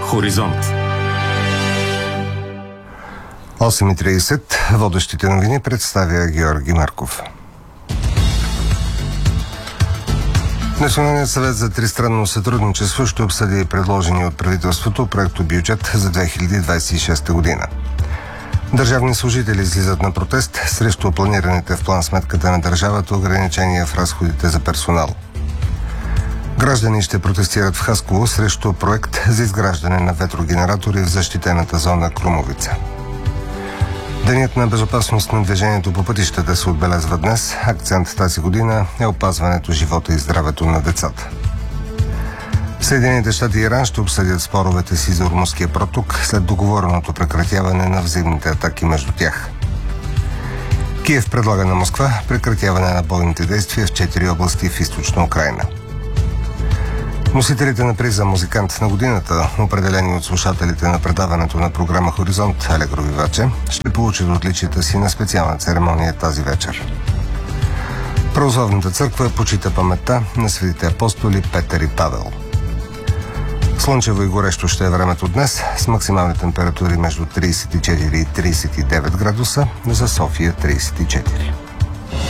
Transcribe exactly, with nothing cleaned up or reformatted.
Хоризонт. осем и тридесет. Водещите новини представя Георги Марков. Националният съвет за тристранно сътрудничество ще обсъди предложени от правителството проектобюджет за две хиляди двадесет и шеста година. Държавни служители излизат на протест срещу планираните в план сметката на държавата ограничения в разходите за персонал. Граждани ще протестират в Хасково срещу проект за изграждане на ветрогенератори в защитената зона Крумовица. Денят на безопасност на движението по пътищата се отбелязва днес. Акцент тази година е опазването живота и здравето на децата. Съединените щати и Иран ще обсъдят споровете си за Ормузския проток след договореното прекратяване на взаимните атаки между тях. Киев предлага на Москва прекратяване на бойните действия в четири области в източна Украйна. Носителите на приза "Музикант на годината", определени от слушателите на предаването на програма Хоризонт Алегро Виваче, ще получат отличията си на специална церемония тази вечер. Православната църква почита паметта на светите апостоли Петър и Павел. Слънчево и горещо ще е времето днес, с максимални температури между тридесет и четири и тридесет и девет градуса, за София тридесет и четири.